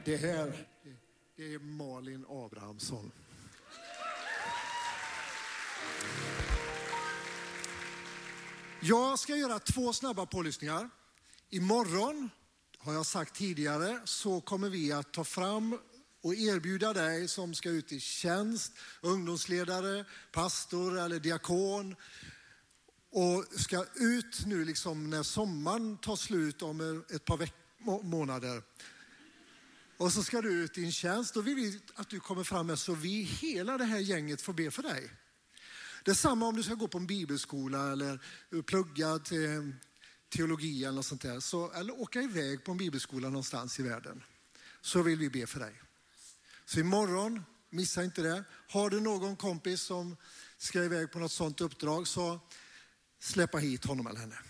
Det här, det är Malin Abrahamsson. Jag ska göra 2 snabba pålyssningar. Imorgon, har jag sagt tidigare, så kommer vi att ta fram och erbjuda dig som ska ut i tjänst, ungdomsledare, pastor eller diakon, och ska ut nu liksom när sommaren tar slut om ett par månader. Och så ska du ut i en tjänst. Då vill vi att du kommer fram med så vi hela det här gänget får be för dig. Detsamma om du ska gå på en bibelskola eller plugga till teologi eller något sånt där. Så, eller åka iväg på en bibelskola någonstans i världen. Så vill vi be för dig. Så imorgon, missa inte det. Har du någon kompis som ska iväg på något sånt uppdrag, så släppa hit honom eller henne.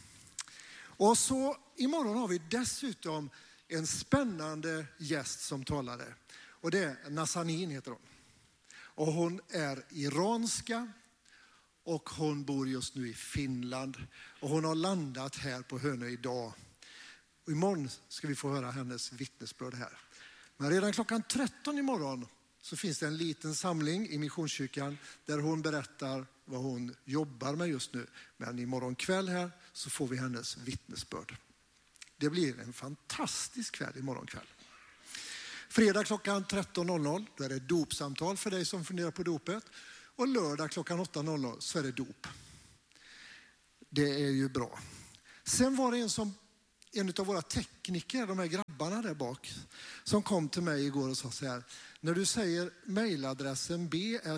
Och så imorgon har vi dessutom en spännande gäst som talare. Och det är Nazanin heter hon. Och hon är iranska och hon bor just nu i Finland. Och hon har landat här på Hönö idag. Och imorgon ska vi få höra hennes vittnesbörd här. Men redan klockan 13 imorgon så finns det en liten samling i Missionskyrkan där hon berättar vad hon jobbar med just nu. Men imorgon kväll här så får vi hennes vittnesbörd. Det blir en fantastisk kväll imorgon kväll. Fredag klockan 13.00 då är det dopsamtal för dig som funderar på dopet. Och lördag klockan 8.00 så är det dop. Det är ju bra. Sen var det en av våra tekniker, de här grabbarna där bak, som kom till mig igår och sa så här: när du säger mejladressen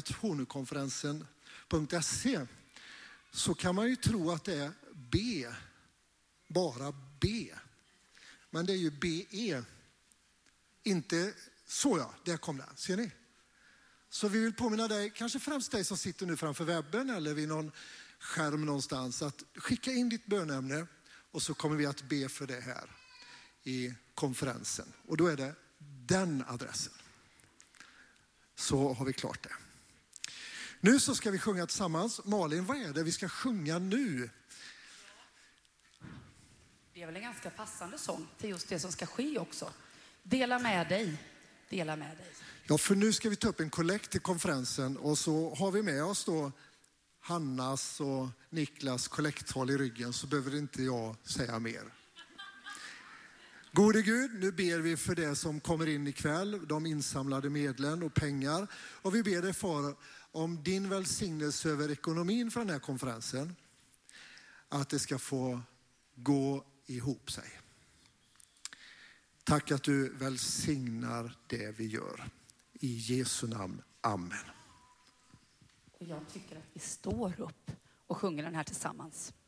b@honukonferensen.se så kan man ju tro att det är B, bara B. Men det är ju BE. Inte så, ja, där kom den. Ser ni? Så vi vill påminna dig, kanske främst dig som sitter nu framför webben eller vid någon skärm någonstans, att skicka in ditt bönämne och så kommer vi att be för det här i konferensen. Och då är det den adressen. Så har vi klart det. Nu så ska vi sjunga tillsammans. Malin, vad är det vi ska sjunga nu? Det är väl en ganska passande sång till just det som ska ske också. Dela med dig. Dela med dig. Ja, för nu ska vi ta upp en kollekt till konferensen och så har vi med oss då Hannas och Niklas kollekthåll i ryggen, så behöver inte jag säga mer. Gode Gud, nu ber vi för det som kommer in ikväll, de insamlade medlen och pengar. Och vi ber dig för om din välsignelse över ekonomin för den här konferensen. Att det ska få gå ihop sig. Tack att du välsignar det vi gör. I Jesu namn. Amen. Och jag tycker att vi står upp och sjunger den här tillsammans.